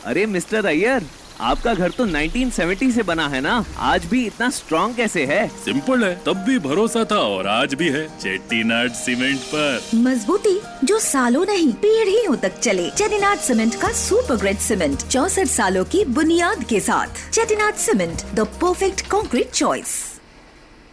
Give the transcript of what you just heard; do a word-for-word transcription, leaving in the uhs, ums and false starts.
अरे मिस्टर अय्यर, आपका घर तो नाइनटीन सेवेंटी से बना है ना, आज भी इतना स्ट्रॉन्ग कैसे है? सिंपल है, तब भी भरोसा था और आज भी है, चेट्टीनाड सीमेंट पर। मजबूती जो सालों नहीं पीढ़ियों तक चले। चेट्टीनाड सीमेंट का सुपर ग्रेड सीमेंट चौसठ सालों की बुनियाद के साथ। Chettinad cement, the perfect concrete choice.